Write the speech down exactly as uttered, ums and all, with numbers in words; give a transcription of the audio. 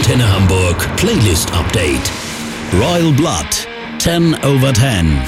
Antenne Hamburg Playlist Update. Royal Blood ten over ten.